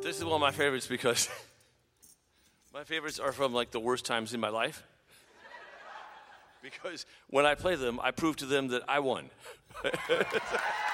This is one of my favorites because my favorites are from like the worst times in my life. Because when I play them, I prove to them that I won.